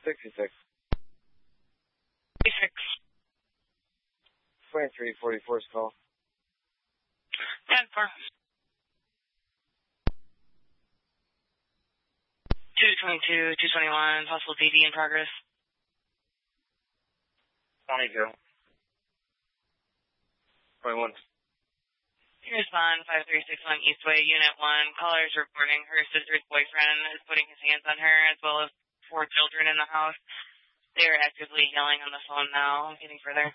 66. 66. 2344's call. 10-4. 222, 221, possible DD in progress. 22. 21. Respond 5361 Eastway, Unit 1. Caller is reporting her sister's boyfriend is putting his hands on her as well as 4 children in the house. They are actively yelling on the phone now. Getting further.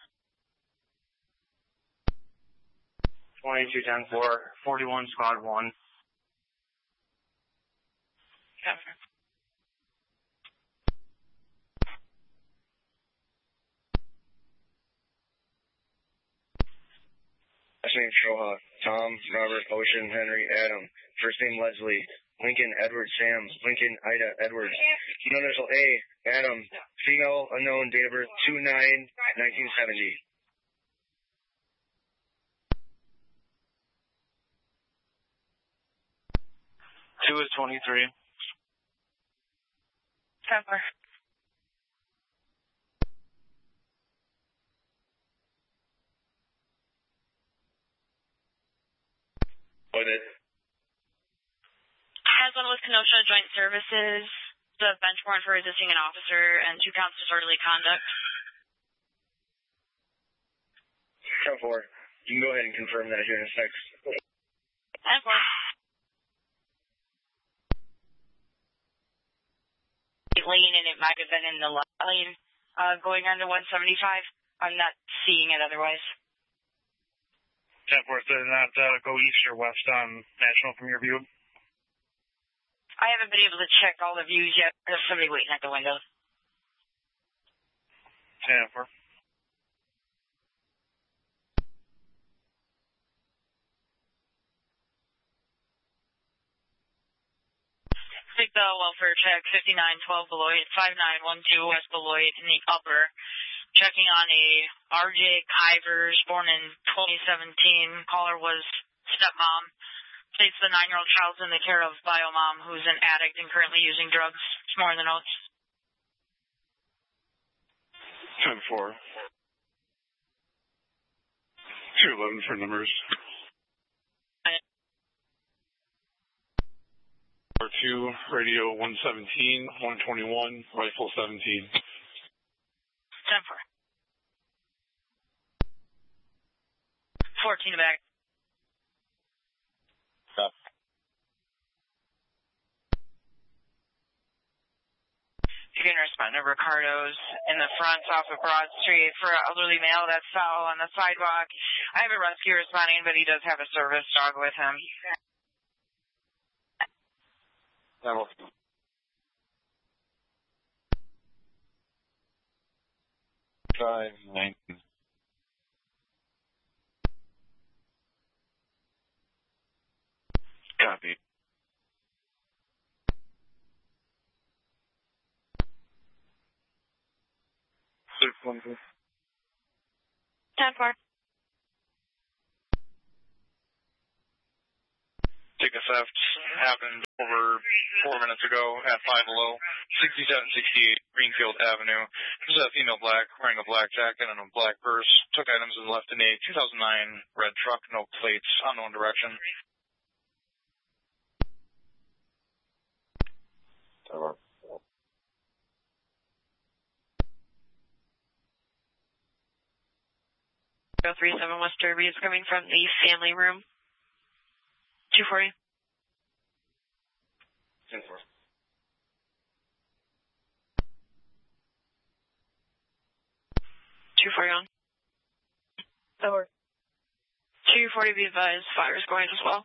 2210-4, 41 Squad 1. Cover. Last name Shoha, Tom, Robert, Ocean, Henry, Adam. First name Leslie, Lincoln, Edward, Sam, Lincoln, Ida, Edwards. Initial A, Adam. Female, unknown, date of birth 2/9/1970. 2 is 23. 10-4. What is? Has one with Kenosha Joint Services, the bench warrant for resisting an officer, and 2 counts of disorderly conduct. 10-4. You can go ahead and confirm that here in a sec. 10-4. Lane, and it might have been in the left lane going on to 175. I'm not seeing it otherwise. 10-4, did not go east or west on National from your view? I haven't been able to check all the views yet. There's somebody waiting at the window. 10-4. Take the welfare check 5912 Beloit, 5912 West Beloit in the upper. Checking on a RJ Kivers, born in 2017. Caller was stepmom. States the 9-year-old child's in the care of biomom, who's an addict and currently using drugs. It's more in the notes. 10-4. 211 for numbers. 2, radio 117, 121, rifle 17. 10-4. 14 back. Stop. You can respond to Ricardo's in the front off of Broad Street for an elderly male that's foul on the sidewalk. I have a rescue responding, but he does have a service dog with him. 5-19. Copy. Six 1. 10-4. Take a theft happened over 4 minutes ago at 5 below 6768 Greenfield Avenue. This is a female black wearing a black jacket and a black purse. Took items and left in a 2009 red truck, no plates, unknown direction. Over. 037 West Derby is coming from the family room. 240. 10-4. 240 on. Over. 240 be advised, fire is going as well.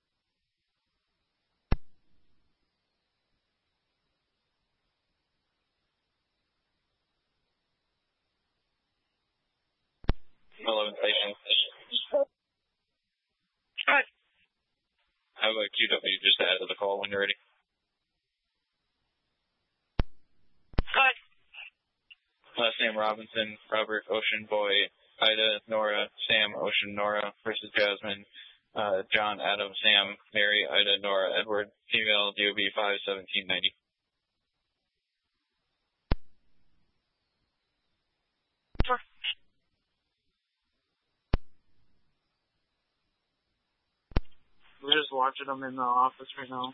Station. Good. Have a QW just to add to the call when you're ready. Good. Last name Robinson, Robert, Ocean, Boy, Ida, Nora, Sam, Ocean, Nora, versus Jasmine, John, Adam, Sam, Mary, Ida, Nora, Edward, female, DOB 51790. watching them in the office right now.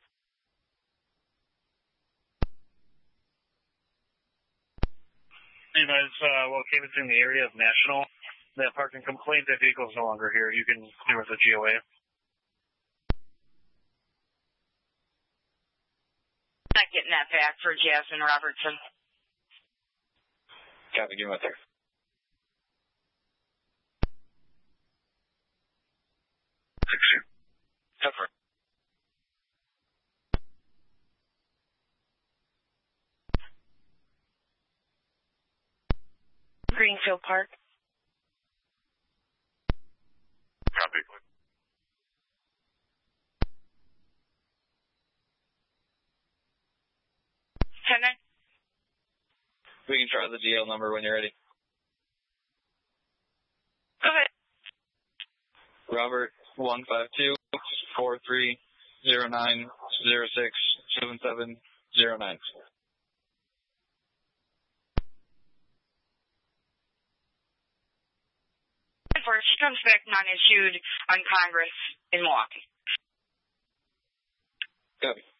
Anyways, located in the area of National. That parking complaint, that vehicle is no longer here. You can clear with the GOA. Not getting that back for Jasmine Robertson. Copy, give me out there. Cover. Greenfield Park. Copy. 10-9. We can try the GL number when you're ready. Go ahead. Robert 152-4309-067709. She comes back non-issued on Congress in Milwaukee. Copy.